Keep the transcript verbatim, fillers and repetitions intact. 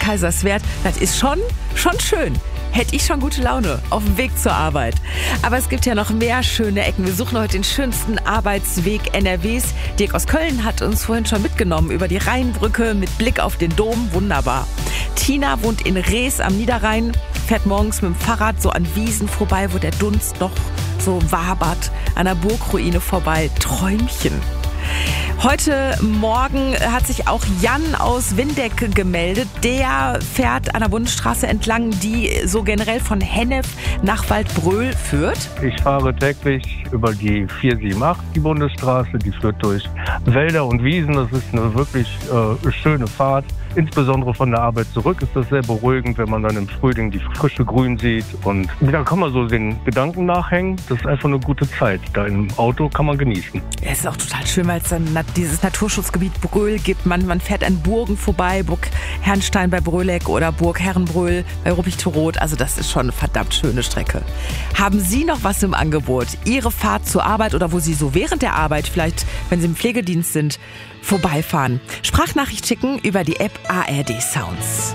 Kaiserswerth, das ist schon, schon schön. Hätte ich schon gute Laune auf dem Weg zur Arbeit. Aber es gibt ja noch mehr schöne Ecken. Wir suchen heute den schönsten Arbeitsweg N R Ws. Dirk aus Köln hat uns vorhin schon mitgenommen über die Rheinbrücke mit Blick auf den Dom. Wunderbar. Tina wohnt in Rees am Niederrhein, fährt morgens mit dem Fahrrad so an Wiesen vorbei, wo der Dunst noch so wabert. An der Burgruine vorbei. Träumchen. Heute Morgen hat sich auch Jan aus Windeck gemeldet. Der fährt an der Bundesstraße entlang, die so generell von Hennef nach Waldbröl führt. Ich fahre täglich über die vier sieben acht, die Bundesstraße. Die führt durch Wälder und Wiesen. Das ist eine wirklich äh, schöne Fahrt. Insbesondere von der Arbeit zurück ist das sehr beruhigend, wenn man dann im Frühling die frische Grün sieht. Und da kann man so den Gedanken nachhängen. Das ist einfach eine gute Zeit. Da im Auto kann man genießen. Es ist auch total schön, weil es dann dieses Naturschutzgebiet Bröl gibt. Man, man fährt an Burgen vorbei, Burg Herrnstein bei Bröleck oder Burg Herrenbröl bei Ruppichteroth. Also das ist schon eine verdammt schöne Strecke. Haben Sie noch was im Angebot? Ihre Fahrt zur Arbeit oder wo Sie so während der Arbeit, vielleicht wenn Sie im Pflegedienst sind, vorbeifahren? Sprachnachricht schicken über die App A R D Sounds.